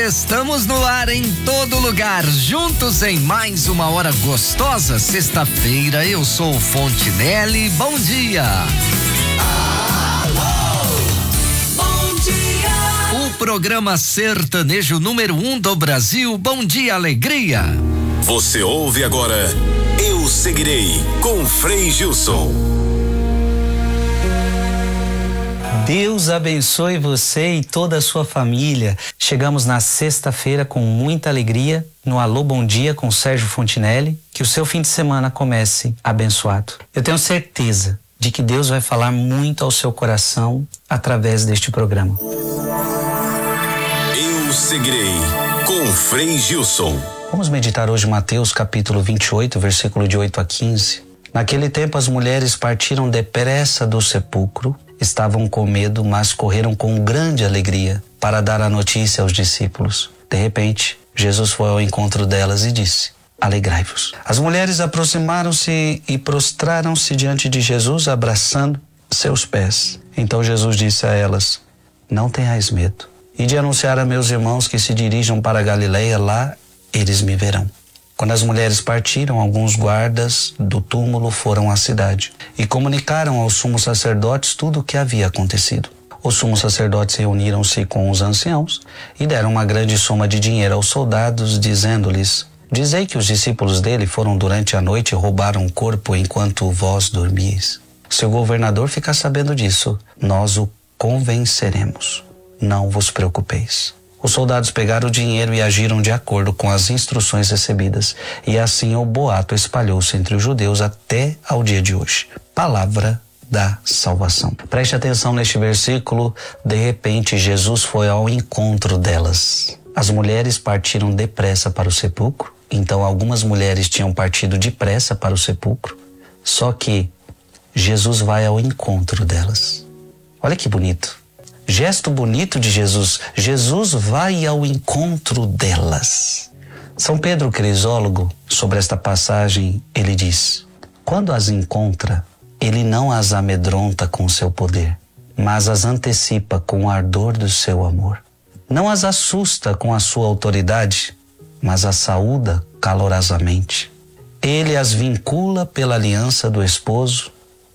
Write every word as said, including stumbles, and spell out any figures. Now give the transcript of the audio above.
Estamos no ar em todo lugar, juntos em mais uma hora gostosa. Sexta-feira, eu sou o Fontinelli. Bom dia. Alô, bom dia. O programa sertanejo número um do Brasil. Bom dia, alegria. Você ouve agora Eu Seguirei com Frei Gilson. Deus abençoe você e toda a sua família. Chegamos na sexta-feira com muita alegria no Alô Bom Dia com Sérgio Fontinelli. Que o seu fim de semana comece abençoado. Eu tenho certeza de que Deus vai falar muito ao seu coração através deste programa. Eu Seguirei com Frei Gilson. Vamos meditar hoje Mateus capítulo vinte e oito, versículo de oito a quinze. Naquele tempo as mulheres partiram depressa do sepulcro. Estavam com medo, mas correram com grande alegria para dar a notícia aos discípulos. De repente, Jesus foi ao encontro delas e disse: alegrai-vos. As mulheres aproximaram-se e prostraram-se diante de Jesus, abraçando seus pés. Então Jesus disse a elas: não tenhais medo. E de anunciar a meus irmãos que se dirijam para a Galileia, lá eles me verão. Quando as mulheres partiram, alguns guardas do túmulo foram à cidade e comunicaram aos sumos sacerdotes tudo o que havia acontecido. Os sumos sacerdotes reuniram-se com os anciãos e deram uma grande soma de dinheiro aos soldados, dizendo-lhes: dizei que os discípulos dele foram durante a noite e roubaram o corpo enquanto vós dormíeis. Se o governador ficar sabendo disso, nós o convenceremos. Não vos preocupeis. Os soldados pegaram o dinheiro e agiram de acordo com as instruções recebidas. E assim o boato espalhou-se entre os judeus até ao dia de hoje. Palavra da salvação. Preste atenção neste versículo. De repente, Jesus foi ao encontro delas. As mulheres partiram depressa para o sepulcro. Então, algumas mulheres tinham partido depressa para o sepulcro. Só que Jesus vai ao encontro delas. Olha que bonito. Gesto bonito de Jesus. Jesus vai ao encontro delas. São Pedro Crisólogo, sobre esta passagem, ele diz: quando as encontra, ele não as amedronta com seu poder, mas as antecipa com o ardor do seu amor. Não as assusta com a sua autoridade, mas as saúda calorosamente. Ele as vincula pela aliança do esposo